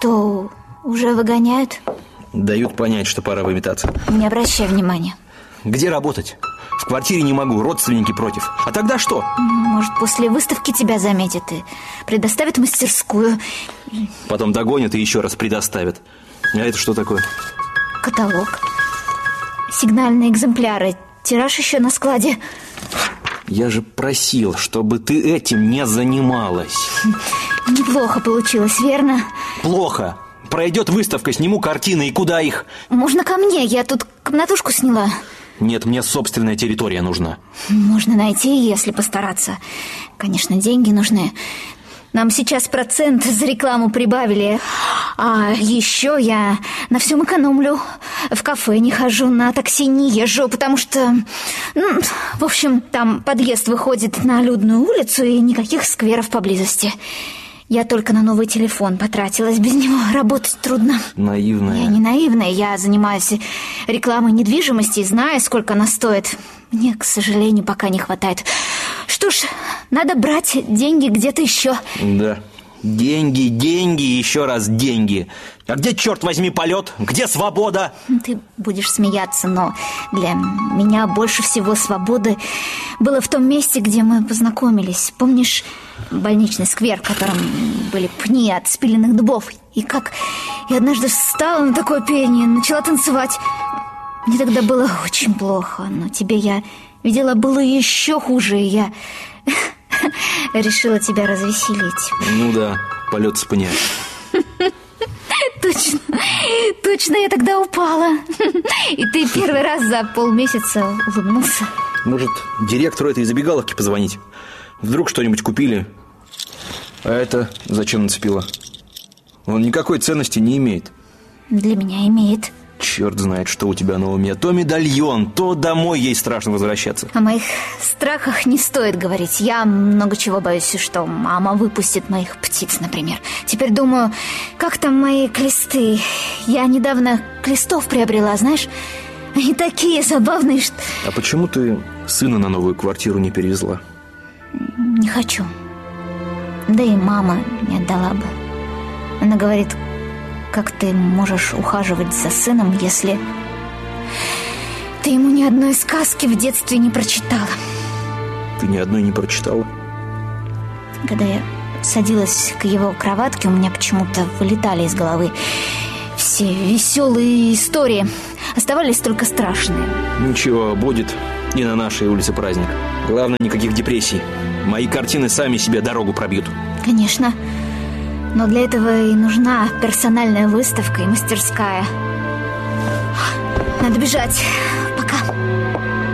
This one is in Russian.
Что, уже выгоняют? Дают понять, что пора выметаться. Не обращай внимания. Где работать? В квартире не могу, родственники против. А тогда что? Может, после выставки тебя заметят и предоставят мастерскую. Потом догонят и еще раз предоставят. А это что такое? Каталог. Сигнальные экземпляры. Тираж еще на складе. Я же просил, чтобы ты этим не занималась. Неплохо получилось, верно? Плохо. Пройдет выставка, сниму картины, и куда их? Можно ко мне, я тут комнатушку сняла. Нет, мне собственная территория нужна. Можно найти, если постараться. Конечно, деньги нужны. Нам сейчас процент за рекламу прибавили. А еще я на всем экономлю. В кафе не хожу, на такси не езжу, потому что... в общем, там подъезд выходит на людную улицу и никаких скверов поблизости. Я только на новый телефон потратилась. Без него работать трудно. Наивная. Я не наивная, я занимаюсь рекламой недвижимости и знаю, сколько она стоит. Мне, к сожалению, пока не хватает. Что ж, надо брать деньги где-то еще. Да, деньги, деньги, еще раз деньги. А где, черт возьми, полет? Где свобода? Ты будешь смеяться, но для меня больше всего свободы было в том месте, где мы познакомились. Помнишь больничный сквер, в котором были пни от спиленных дубов? И как я однажды встала на такое пение, начала танцевать. Мне тогда было очень плохо, но тебе я видела было еще хуже, и я решила тебя развеселить. Ну да, полет с пня. Точно я тогда упала. И ты первый раз за полмесяца улыбнулся. Может, директору этой забегаловки позвонить? Вдруг что-нибудь купили? А это зачем нацепила? Он никакой ценности не имеет. Для меня имеет. Черт знает, что у тебя на уме. То медальон, то домой ей страшно возвращаться. О моих страхах не стоит говорить. Я много чего боюсь, что мама выпустит моих птиц, например. Теперь думаю, как там мои клесты? Я недавно клестов приобрела, знаешь? Они такие забавные, что... А почему ты сына на новую квартиру не перевезла? Не хочу. Да и мама не отдала бы. Она говорит... Как ты можешь ухаживать за сыном, если ты ему ни одной сказки в детстве не прочитала? Ты ни одной не прочитала? Когда я садилась к его кроватке, у меня почему-то вылетали из головы все веселые истории. Оставались только страшные. Ничего, будет и на нашей улице праздник. Главное, никаких депрессий. Мои картины сами себе дорогу пробьют. Конечно. Но для этого и нужна персональная выставка и мастерская. Надо бежать.